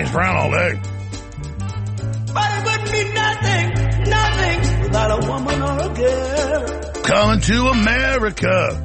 James Brown all day. But it wouldn't be nothing without a woman or a girl. Coming to America.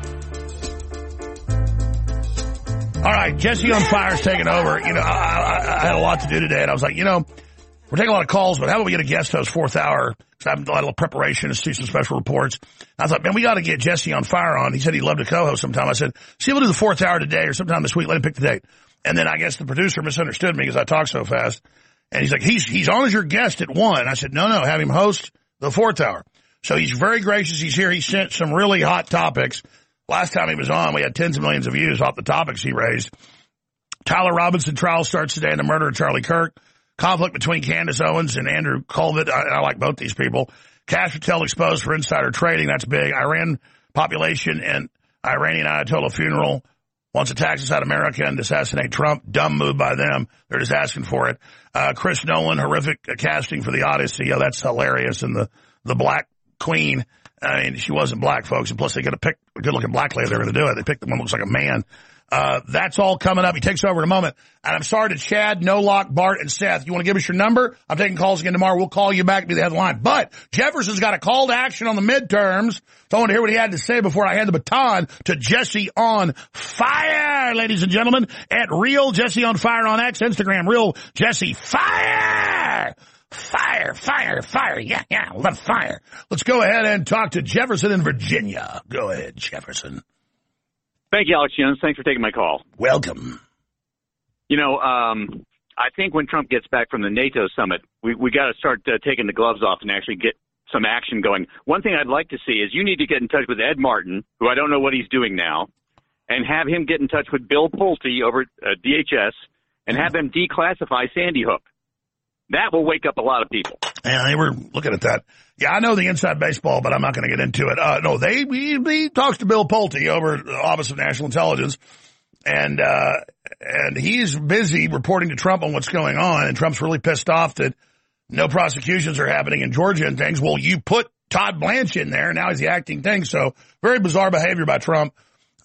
All right, Jesse on Fire's taking over. You know, I had a lot to do today, and I was like, you know, we're taking a lot of calls, but how about we get a guest host fourth hour? Because I have a lot of preparation to see some special reports. I thought, man, we got to get Jesse on Fire on. He said he'd love to co-host sometime. I said, see, we'll do the fourth hour today or sometime this week. Let him pick the date. And then I guess the producer misunderstood me because I talk so fast. And he's like, he's on as your guest at 1. I said, no, have him host the fourth hour. So he's very gracious. He's here. He sent some really hot topics. Last time he was on, we had tens of millions of views off the topics he raised. Tyler Robinson trial starts today in the murder of Charlie Kirk. Conflict between Candace Owens and Andrew Colvin. I like both these people. Cash Patel exposed for insider trading. That's big. Iran population and Iranian Ayatollah funeral. Wants to tax us out of America and assassinate Trump. Dumb move by them. They're just asking for it. Chris Nolan, horrific casting for the Odyssey. Oh, that's hilarious. And the Black Queen. I mean, she wasn't black, folks. And plus, they could have picked a good-looking black lady. They're going to do it. They picked the one that looks like a man. That's all coming up. He takes over in a moment. And I'm sorry to Chad, No-Lock, Bart, and Seth. You want to give us your number? I'm taking calls again tomorrow. We'll call you back to be the headline. But Jefferson's got a call to action on the midterms. So I want to hear what he had to say before I hand the baton to Jesse on Fire, ladies and gentlemen, at Real Jesse on Fire on X, Instagram, Real Jesse Fire. Fire. Yeah, love fire. Let's go ahead and talk to Jefferson in Virginia. Go ahead, Jefferson. Thank you, Alex Jones. Thanks for taking my call. Welcome. You know, I think when Trump gets back from the NATO summit, we got to start taking the gloves off and actually get some action going. One thing I'd like to see is you need to get in touch with Ed Martin, who I don't know what he's doing now, and have him get in touch with Bill Pulte over at DHS and have them declassify Sandy Hook. That will wake up a lot of people. Yeah, they were looking at that. Yeah, I know the inside baseball, but I'm not going to get into it. No, he talks to Bill Pulte over the Office of National Intelligence, and he's busy reporting to Trump on what's going on, and Trump's really pissed off that no prosecutions are happening in Georgia and things. Well, you put Todd Blanche in there, now he's the acting thing, so very bizarre behavior by Trump.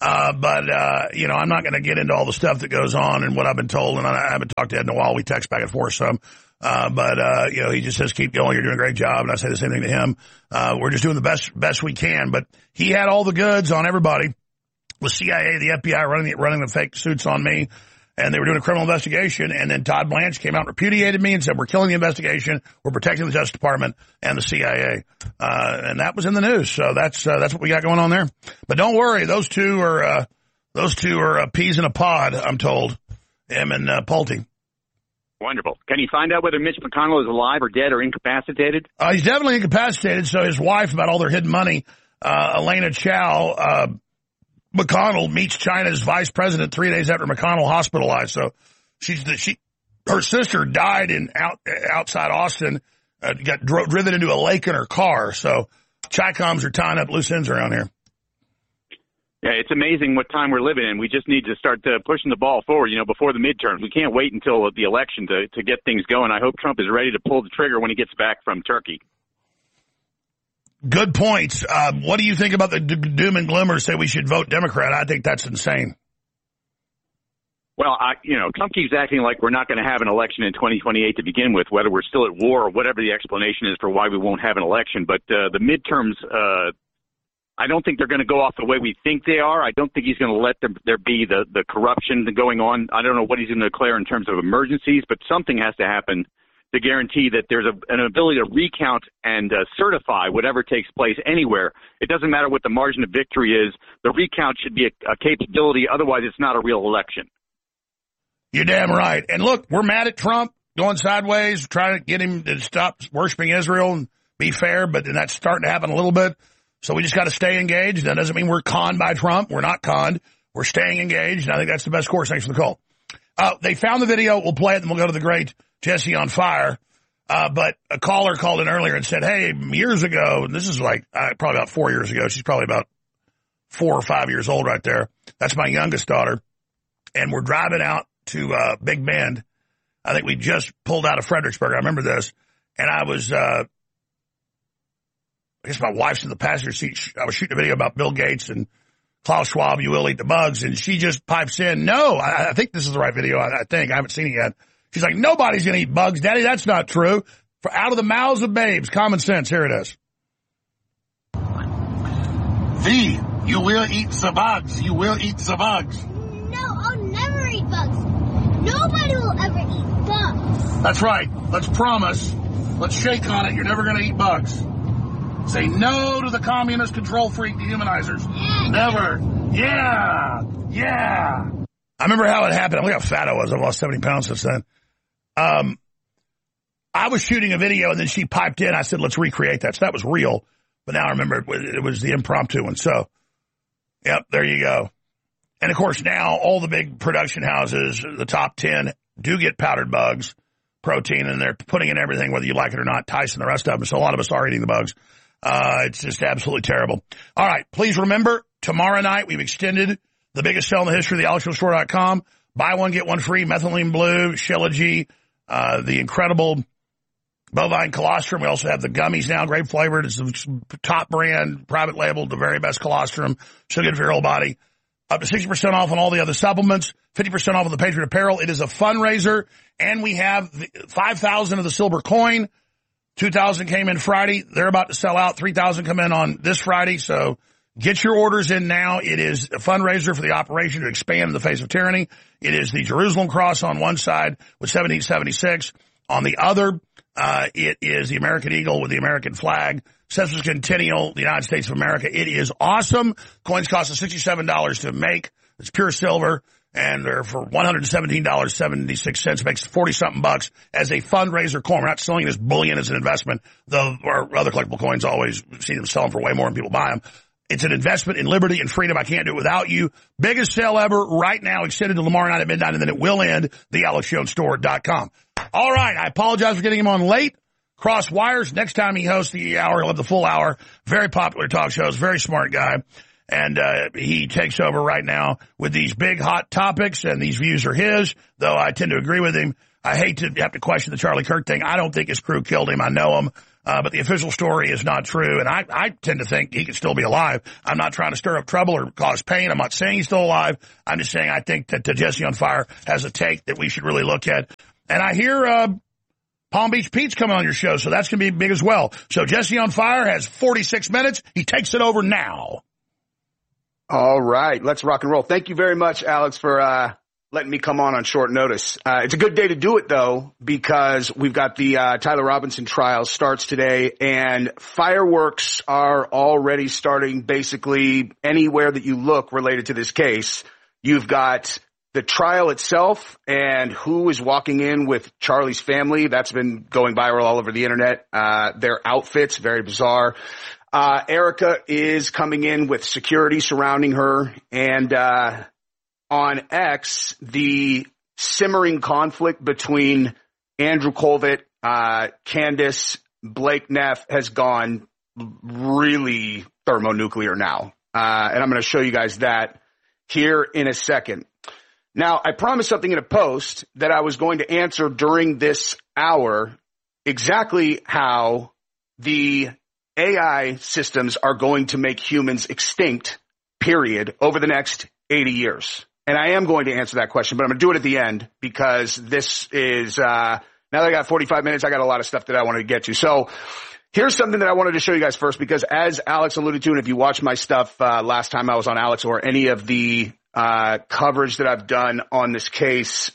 But you know, I'm not going to get into all the stuff that goes on and what I've been told, and I haven't talked to Ed in a while. We text back and forth some. But you know, he just says, keep going. You're doing a great job. And I say the same thing to him. We're just doing the best we can. But he had all the goods on everybody. The CIA, the FBI running the fake suits on me. And they were doing a criminal investigation. And then Todd Blanche came out and repudiated me and said, we're killing the investigation. We're protecting the Justice Department and the CIA. And that was in the news. So that's what we got going on there. But don't worry. Those two are peas in a pod, I'm told. Him and Pulte. Wonderful. Can you find out whether Mitch McConnell is alive or dead or incapacitated? He's definitely incapacitated. So his wife, about all their hidden money, Elena Chow, McConnell meets China's vice president 3 days after McConnell hospitalized. So her sister died outside Austin, got driven into a lake in her car. So Chi-Coms are tying up loose ends around here. Yeah, it's amazing what time we're living in. We just need to start pushing the ball forward, you know, before the midterms. We can't wait until the election to get things going. I hope Trump is ready to pull the trigger when he gets back from Turkey. Good points. What do you think about the doom and gloomers say we should vote Democrat? I think that's insane. Well, Trump keeps acting like we're not going to have an election in 2028 to begin with, whether we're still at war or whatever the explanation is for why we won't have an election. But the midterms, I don't think they're going to go off the way we think they are. I don't think he's going to let there be the corruption going on. I don't know what he's going to declare in terms of emergencies, but something has to happen to guarantee that there's an ability to recount and certify whatever takes place anywhere. It doesn't matter what the margin of victory is. The recount should be a capability. Otherwise, it's not a real election. You're damn right. And look, we're mad at Trump going sideways, trying to get him to stop worshiping Israel and be fair, but that's starting to happen a little bit. So we just got to stay engaged. That doesn't mean we're conned by Trump. We're not conned. We're staying engaged, and I think that's the best course. Thanks for the call. They found the video. We'll play it, and we'll go to the great Jesse on Fire. But a caller called in earlier and said, hey, years ago, and this is like probably about 4 years ago. She's probably about 4 or 5 years old right there. That's my youngest daughter. And we're driving out to Big Bend. I think we just pulled out of Fredericksburg. I remember this. And I was I guess my wife's in the passenger seat. I was shooting a video about Bill Gates and Klaus Schwab, you will eat the bugs. And she just pipes in, no, I think this is the right video. I think. I haven't seen it yet. She's like, nobody's going to eat bugs, Daddy. That's not true. For out of the mouths of babes, common sense. Here it is. V, you will eat the bugs. You will eat the bugs. No, I'll never eat bugs. Nobody will ever eat bugs. That's right. Let's promise. Let's shake on it. You're never going to eat bugs. Say no to the communist control freak dehumanizers. Never. Yeah. Yeah. I remember how it happened. Look how fat I was. I've lost 70 pounds since then. I was shooting a video, and then she piped in. I said, let's recreate that. So that was real. But now I remember it was the impromptu one. So, yep, there you go. And, of course, now all the big production houses, the top 10, do get powdered bugs, protein, and they're putting in everything, whether you like it or not, Tyson, the rest of them. So a lot of us are eating the bugs. It's just absolutely terrible. All right, please remember, tomorrow night we've extended the biggest sale in the history of the AlexShow.com. Buy one, get one free, methylene blue, Shilajit, the incredible bovine colostrum. We also have the gummies now, grape flavored. It's the top brand, private label, the very best colostrum. So good for your whole body. Up to 60% off on all the other supplements, 50% off on the Patriot Apparel. It is a fundraiser, and we have 5,000 of the silver coin. 2,000 came in Friday. They're about to sell out. 3,000 come in on this Friday. So get your orders in now. It is a fundraiser for the operation to expand in the face of tyranny. It is the Jerusalem cross on one side with 1776. On the other, it is the American Eagle with the American flag. Sesquicentennial, the United States of America. It is awesome. Coins cost us $67 to make. It's pure silver. And they're for $117.76, makes 40-something bucks as a fundraiser coin. We're not selling this bullion as an investment, though our other collectible coins always see them selling for way more than people buy them. It's an investment in liberty and freedom. I can't do it without you. Biggest sale ever right now, extended to tomorrow night at midnight, and then it will end, thealexjonesstore.com. All right, I apologize for getting him on late. Cross wires. Next time he hosts the hour, he'll have the full hour. Very popular talk shows, very smart guy. And he takes over right now with these big hot topics, and these views are his, though I tend to agree with him. I hate to have to question the Charlie Kirk thing. I don't think his crew killed him. I know him. But the official story is not true, and I tend to think he could still be alive. I'm not trying to stir up trouble or cause pain. I'm not saying he's still alive. I'm just saying I think that Jesse on Fire has a take that we should really look at. And I hear Palm Beach Pete's coming on your show, so that's going to be big as well. So Jesse on Fire has 46 minutes. He takes it over now. All right, let's rock and roll. Thank you very much, Alex, for letting me come on short notice. It's a good day to do it, though, because we've got the Tyler Robinson trial starts today, and fireworks are already starting basically anywhere that you look related to this case. You've got the trial itself and who is walking in with Charlie's family. That's been going viral all over the internet. Their outfits, very bizarre. Erica is coming in with security surrounding her, and on X, the simmering conflict between Andrew Colvett, Candace, Blake Neff has gone really thermonuclear now. And I'm going to show you guys that here in a second. Now, I promised something in a post that I was going to answer during this hour, exactly how the AI systems are going to make humans extinct, period, over the next 80 years. And I am going to answer that question, but I'm going to do it at the end because this is, now that I got 45 minutes, I got a lot of stuff that I wanted to get to. So here's something that I wanted to show you guys first, because as Alex alluded to, and if you watched my stuff last time I was on Alex, or any of the coverage that I've done on this case,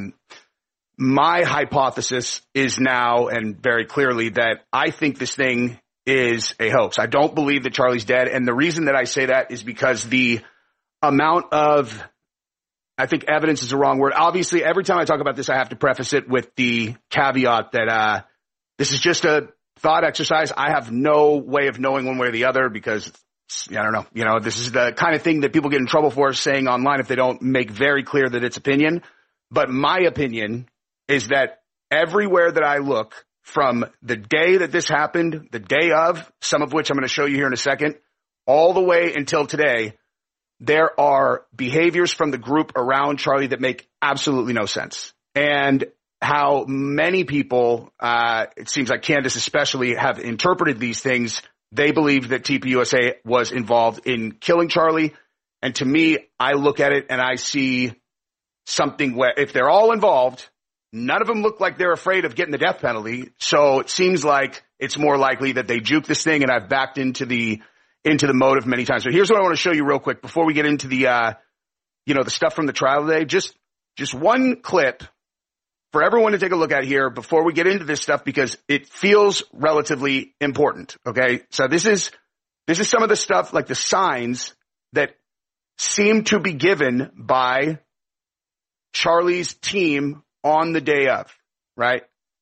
my hypothesis is now, and very clearly, that I think this thing is a hoax. I don't believe that Charlie's dead. And the reason that I say that is because the amount of, I think evidence is the wrong word. Obviously, every time I talk about this, I have to preface it with the caveat that this is just a thought exercise. I have no way of knowing one way or the other because, I don't know. You know, this is the kind of thing that people get in trouble for saying online if they don't make very clear that it's opinion. But my opinion is that everywhere that I look, from the day that this happened, the day of, some of which I'm going to show you here in a second, all the way until today, there are behaviors from the group around Charlie that make absolutely no sense. And how many people, it seems like Candace especially, have interpreted these things. They believe that TPUSA was involved in killing Charlie. And to me, I look at it and I see something where if they're all involved, None of them look like they're afraid of getting the death penalty. So it seems like it's more likely that they juke this thing, and I've backed into the motive many times. So here's what I want to show you real quick before we get into the, the stuff from the trial today. Just one clip for everyone to take a look at here before we get into this stuff, because it feels relatively important. Okay. So this is some of the stuff, like the signs that seem to be given by Charlie's team on the day of, right?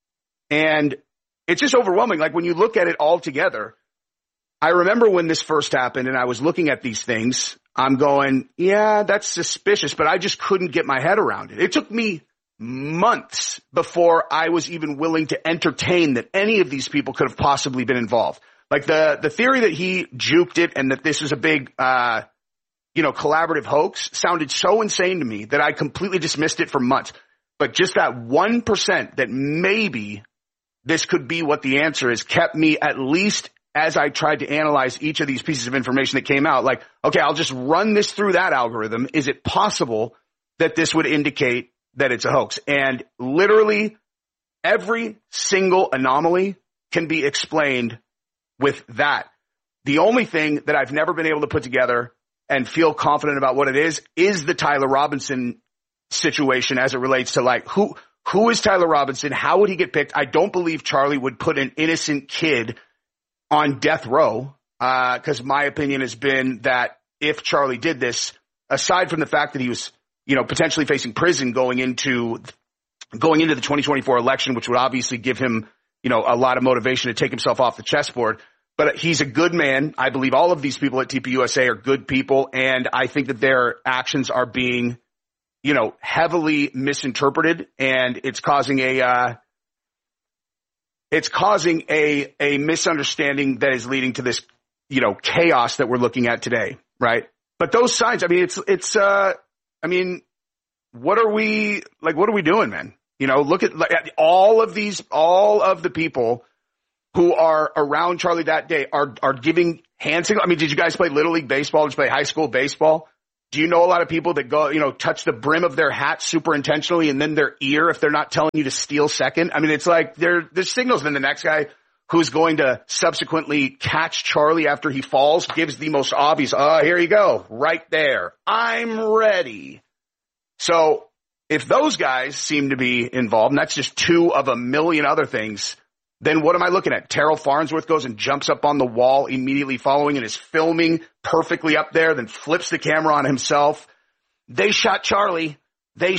And it's just overwhelming. Like when you look at it all together, I remember when this first happened and I was looking at these things, I'm going, yeah, that's suspicious, but I just couldn't get my head around it. It took me months before I was even willing to entertain that any of these people could have possibly been involved. Like the theory that he juked it and that this was a big, collaborative hoax sounded so insane to me that I completely dismissed it for months. But just that 1% that maybe this could be what the answer is kept me, at least as I tried to analyze each of these pieces of information that came out, like, okay, I'll just run this through that algorithm. Is it possible that this would indicate that it's a hoax? And literally every single anomaly can be explained with that. The only thing that I've never been able to put together and feel confident about what it is the Tyler Robinson situation as it relates to like who is Tyler Robinson? How would he get picked? I don't believe Charlie would put an innocent kid on death row. Cause my opinion has been that if Charlie did this, aside from the fact that he was, potentially facing prison going into the 2024 election, which would obviously give him, a lot of motivation to take himself off the chessboard. But he's a good man. I believe all of these people at TPUSA are good people. And I think that their actions are being, heavily misinterpreted, and it's causing a misunderstanding that is leading to this, chaos that we're looking at today. Right. But those signs, I mean, what are we doing, man? Look at all of the people who are around Charlie that day are giving hand signals. I mean, did you guys play Little League baseball? Did you play high school baseball? Do you know a lot of people that go, touch the brim of their hat super intentionally and then their ear if they're not telling you to steal second? I mean, it's like there's signals. Then the next guy who's going to subsequently catch Charlie after he falls gives the most obvious, here you go, right there. I'm ready. So if those guys seem to be involved, and that's just two of a million other things, then what am I looking at? Terrell Farnsworth goes and jumps up on the wall immediately following and is filming perfectly up there, then flips the camera on himself. They shot Charlie. They're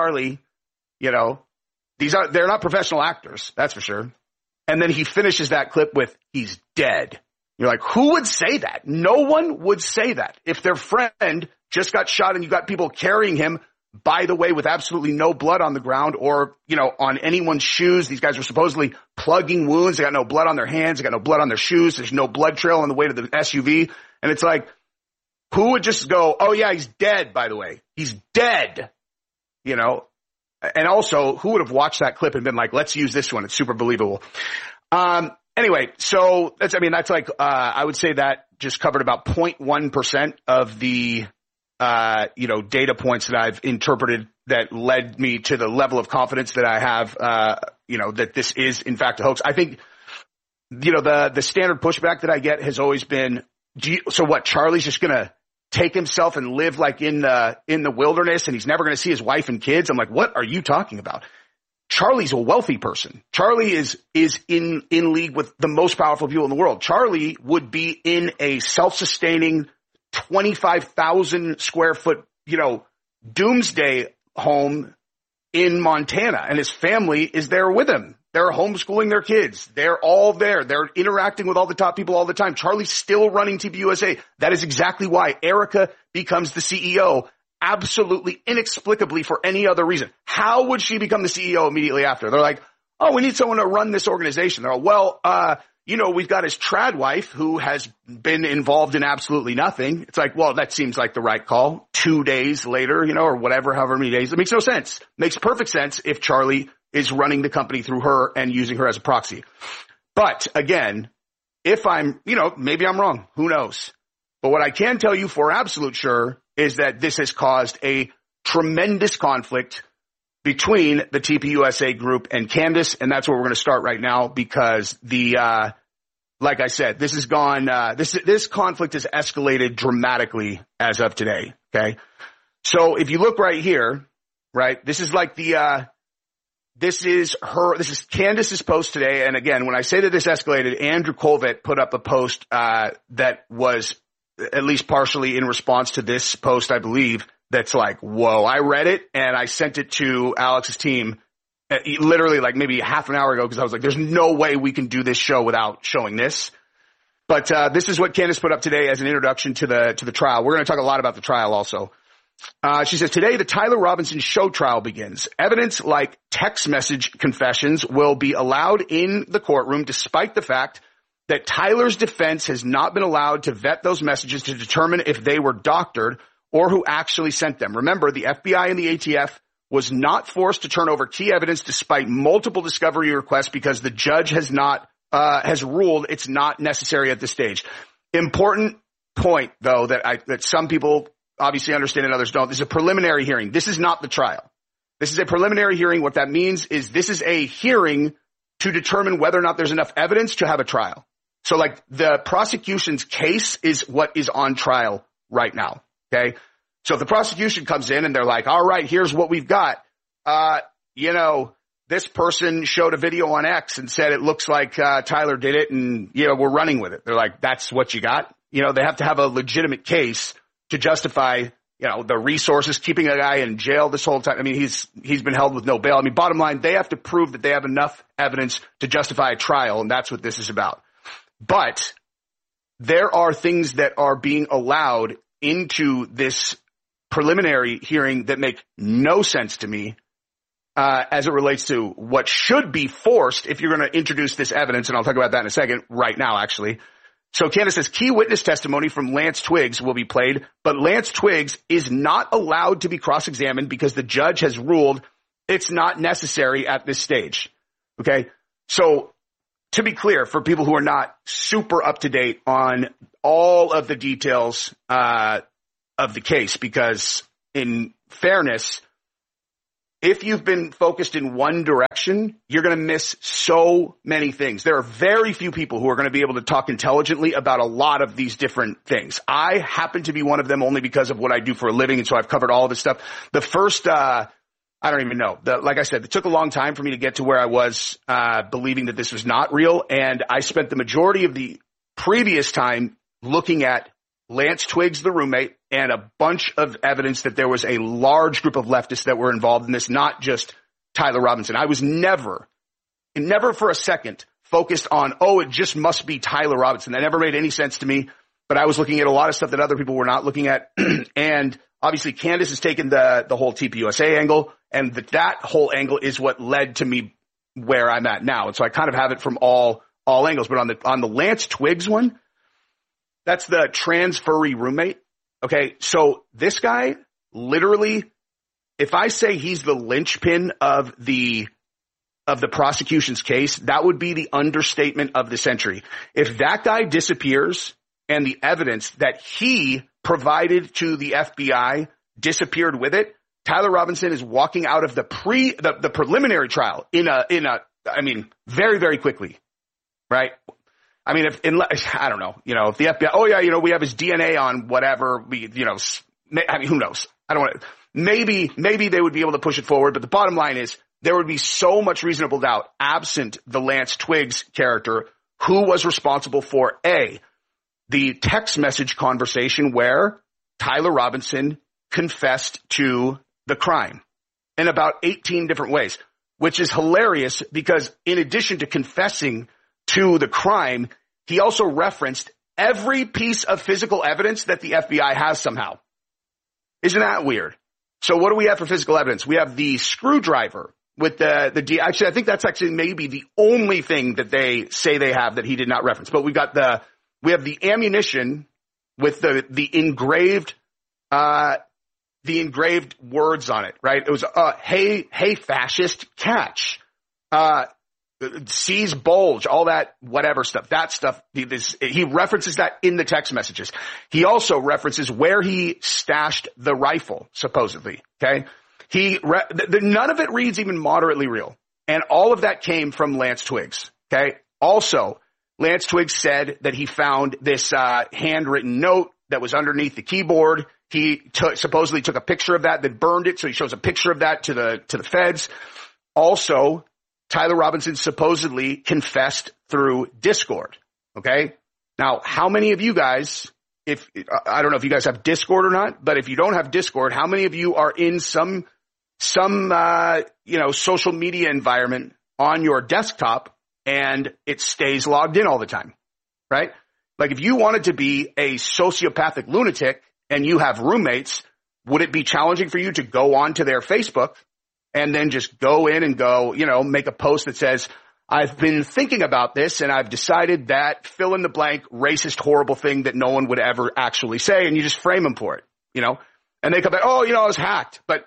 not professional actors, that's for sure. And then he finishes that clip with, he's dead. You're like, who would say that? No one would say that. If their friend just got shot and you got people carrying him, by the way, with absolutely no blood on the ground or, on anyone's shoes. These guys were supposedly plugging wounds. They got no blood on their hands. They got no blood on their shoes. There's no blood trail on the way to the SUV. And it's like, who would just go, oh yeah, he's dead, by the way. He's dead. And also, who would have watched that clip and been like, let's use this one. It's super believable. Anyway, so that's like, I would say that just covered about 0.1% of the data points that I've interpreted that led me to the level of confidence that I have, that this is in fact a hoax. I think, the standard pushback that I get has always been, so what, Charlie's just going to take himself and live like in the wilderness and he's never going to see his wife and kids? I'm like, what are you talking about? Charlie's a wealthy person. Charlie is in league with the most powerful people in the world. Charlie would be in a self-sustaining 25,000 square foot, doomsday home in Montana, and his family is there with him. They're homeschooling their kids. They're all there. They're interacting with all the top people all the time. Charlie's still running TPUSA. That is exactly why Erica becomes the CEO, absolutely inexplicably for any other reason. How would she become the CEO immediately after? They're like, oh, we need someone to run this organization. They're like, well, we've got his trad wife who has been involved in absolutely nothing. It's like, well, that seems like the right call. 2 days later, or whatever, however many days. It makes no sense. Makes perfect sense if Charlie is running the company through her and using her as a proxy. But again, if I'm, maybe I'm wrong. Who knows? But what I can tell you for absolute sure is that this has caused a tremendous conflict between the TPUSA group and Candace. And that's where we're going to start right now because like I said, this has gone, this conflict has escalated dramatically as of today. Okay. So if you look right here, right, this is like this is Candace's post today. And again, when I say that this escalated, Andrew Colvett put up a post, that was at least partially in response to this post, I believe, that's like, whoa, I read it and I sent it to Alex's team literally like maybe half an hour ago because I was like, there's no way we can do this show without showing this. But this is what Candace put up today as an introduction to the trial. We're going to talk a lot about the trial also. She says, today the Tyler Robinson show trial begins. Evidence like text message confessions will be allowed in the courtroom despite the fact that Tyler's defense has not been allowed to vet those messages to determine if they were doctored or who actually sent them. Remember, the FBI and the ATF was not forced to turn over key evidence despite multiple discovery requests because the judge has ruled it's not necessary at this stage. Important point, though, that some people obviously understand and others don't. This is a preliminary hearing. This is not the trial. This is a preliminary hearing. What that means is this is a hearing to determine whether or not there's enough evidence to have a trial. So like the prosecution's case is what is on trial right now. Okay. So if the prosecution comes in and they're like, all right, here's what we've got. This person showed a video on X and said it looks like Tyler did it and, we're running with it. They're like, that's what you got? They have to have a legitimate case to justify, the resources, keeping a guy in jail this whole time. I mean, he's been held with no bail. I mean, bottom line, they have to prove that they have enough evidence to justify a trial, and that's what this is about. But there are things that are being allowed into this preliminary hearing that make no sense to me as it relates to what should be forced if you're going to introduce this evidence, and I'll talk about that in a second, right now, actually. So Candace says key witness testimony from Lance Twiggs will be played, but Lance Twiggs is not allowed to be cross-examined because the judge has ruled it's not necessary at this stage. Okay? So to be clear, for people who are not super up to date on all of the details of the case, because in fairness, if you've been focused in one direction, you're going to miss so many things. There are very few people who are going to be able to talk intelligently about a lot of these different things. I happen to be one of them only because of what I do for a living, and so I've covered all of this stuff. The first, I don't even know. Like I said, it took a long time for me to get to where I was believing that this was not real, and I spent the majority of the previous time looking at Lance Twiggs, the roommate, and a bunch of evidence that there was a large group of leftists that were involved in this, not just Tyler Robinson. I was never for a second focused on, it just must be Tyler Robinson. That never made any sense to me, but I was looking at a lot of stuff that other people were not looking at. And obviously Candace has taken the whole TPUSA angle, and that whole angle is what led to me where I'm at now. And so I kind of have it from all angles, but on the Lance Twiggs one, that's the transferee roommate. Okay, so this guy literally, if I say he's the linchpin of the prosecution's case, that would be the understatement of the century. If that guy disappears and the evidence that he provided to the FBI disappeared with it, Tyler Robinson is walking out of the preliminary trial very, very quickly, right? I mean, I don't know, if the FBI, we have his DNA on whatever, who knows? I don't want to, maybe they would be able to push it forward, but the bottom line is there would be so much reasonable doubt absent the Lance Twiggs character who was responsible for the text message conversation where Tyler Robinson confessed to the crime in about 18 different ways, which is hilarious because in addition to confessing to the crime, he also referenced every piece of physical evidence that the FBI has somehow. Isn't that weird? So what do we have for physical evidence? We have the screwdriver with actually, I think that's actually maybe the only thing that they say they have that he did not reference. But we have the ammunition with the engraved words on it, right? It was, hey, fascist, catch. C's bulge, all that whatever stuff, he references that in the text messages. He also references where he stashed the rifle, supposedly, okay? None of it reads even moderately real. And all of that came from Lance Twiggs. Okay. Also, Lance Twiggs said that he found this handwritten note that was underneath the keyboard. He supposedly took a picture of that, then burned it. So he shows a picture of that to the feds. Also, Tyler Robinson supposedly confessed through Discord. Okay. Now, how many of you guys, I don't know if you guys have Discord or not, but if you don't have Discord, how many of you are in some social media environment on your desktop and it stays logged in all the time, right? Like if you wanted to be a sociopathic lunatic and you have roommates, would it be challenging for you to go onto their Facebook and then just go in and go, make a post that says, I've been thinking about this and I've decided that fill in the blank racist, horrible thing that no one would ever actually say. And you just frame them for it, and they come back, I was hacked. But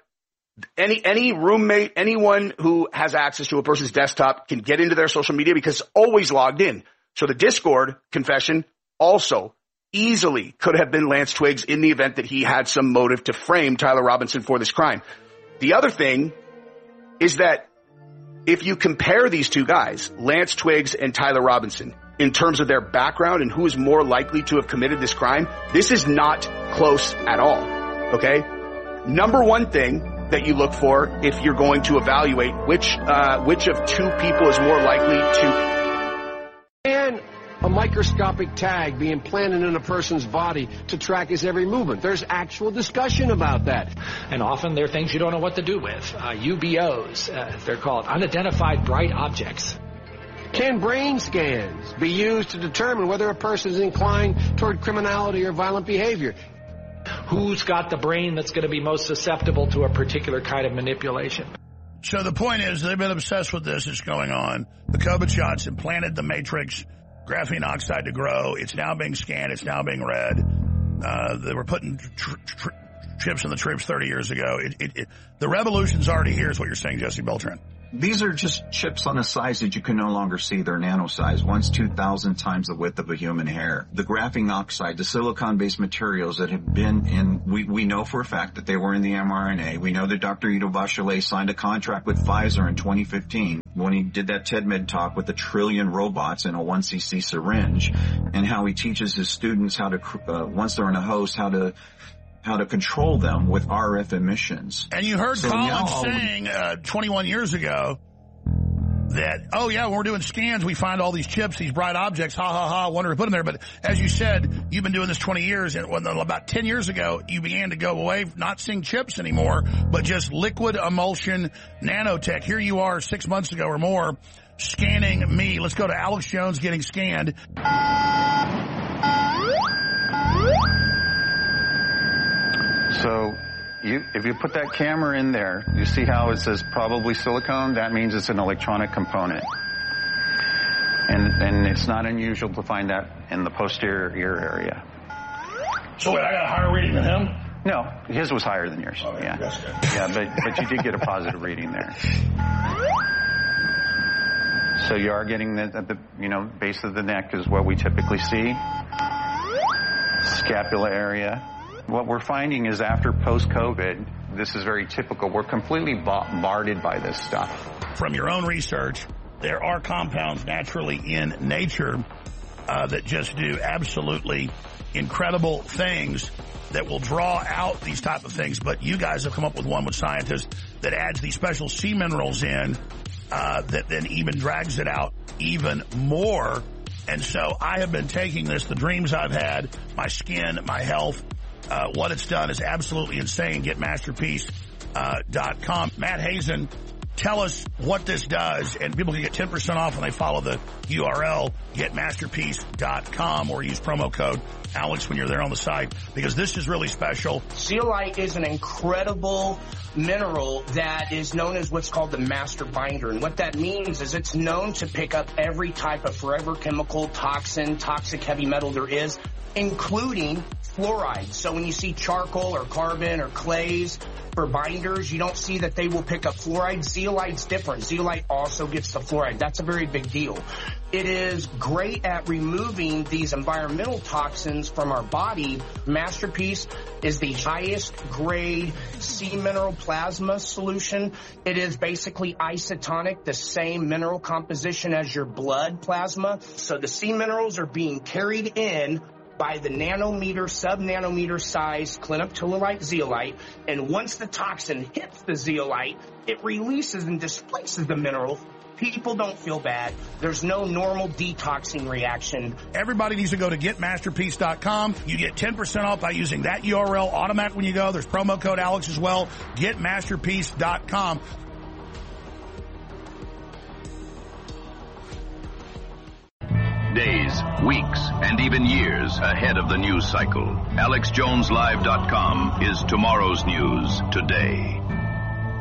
any roommate, anyone who has access to a person's desktop can get into their social media because it's always logged in. So the Discord confession also easily could have been Lance Twiggs in the event that he had some motive to frame Tyler Robinson for this crime. The other thing is that if you compare these two guys, Lance Twiggs and Tyler Robinson, in terms of their background and who is more likely to have committed this crime, this is not close at all. Okay? Number one thing that you look for if you're going to evaluate which of two people is more likely to... And a microscopic tag be implanted in a person's body to track his every movement. There's actual discussion about that. And often there are things you don't know what to do with. UBOs, they're called unidentified bright objects. Can brain scans be used to determine whether a person is inclined toward criminality or violent behavior? Who's got the brain that's going to be most susceptible to a particular kind of manipulation? So the point is they've been obsessed with this. It's going on. The COVID shots implanted the matrix graphene oxide to grow. It's now being scanned. It's now being read. They were putting chips in the troops 30 years ago. The revolution's already here is what you're saying, Jesse Beltran. These are just chips on a size that you can no longer see. They're nano size, once 2,000 times the width of a human hair. The graphene oxide, the silicon-based materials that have been in, we know for a fact that they were in the mRNA. We know that Dr. Ido Bachelet signed a contract with Pfizer in 2015 when he did that TEDMed talk with 1 trillion robots in a 1cc syringe, and how he teaches his students how to, once they're in a host, how to control them with RF emissions. And you heard Collins saying 21 years ago that, when we're doing scans, we find all these chips, these bright objects, wonder to put them there. But as you said, you've been doing this 20 years, and about 10 years ago, you began to go away, not seeing chips anymore, but just liquid emulsion nanotech. Here you are 6 months ago or more, scanning me. Let's go to Alex Jones getting scanned. So if you put that camera in there, you see how it says probably silicone? That means it's an electronic component. And it's not unusual to find that in the posterior ear area. So wait, I got a higher reading than him? No, his was higher than yours. Oh, yeah. But you did get a positive reading there. So you are getting at the base of the neck is what we typically see. Scapula area. What we're finding is after post-COVID, this is very typical. We're completely bombarded by this stuff. From your own research, there are compounds naturally in nature that just do absolutely incredible things that will draw out these type of things. But you guys have come up with one with scientists that adds these special sea minerals in that then even drags it out even more. And so I have been taking this, the dreams I've had, my skin, my health, what it's done is absolutely insane. Get masterpiece.com. Matt Hazen, tell us what this does, and people can get 10% off when they follow the URL, getmasterpiece.com, or use promo code Alex when you're there on the site, because this is really special. Zeolite is an incredible mineral that is known as what's called the master binder. And what that means is it's known to pick up every type of forever chemical, toxin, toxic heavy metal there is, including fluoride. So when you see charcoal or carbon or clays for binders, you don't see that they will pick up fluoride. Zeolite zeolite's different. Zeolite also gets the fluoride. That's a very big deal. It is great at removing these environmental toxins from our body. Masterpiece is the highest grade sea mineral plasma solution. It is basically isotonic, the same mineral composition as your blood plasma. So the sea minerals are being carried in by the nanometer, sub-nanometer size clinoptilolite zeolite, and once the toxin hits the zeolite, it releases and displaces the mineral. People don't feel bad. There's no normal detoxing reaction. Everybody needs to go to getmasterpiece.com. You get 10% off by using that URL automatic when you go. There's promo code Alex as well. Getmasterpiece.com. Days, weeks, and even years ahead of the news cycle. AlexJonesLive.com is tomorrow's news today.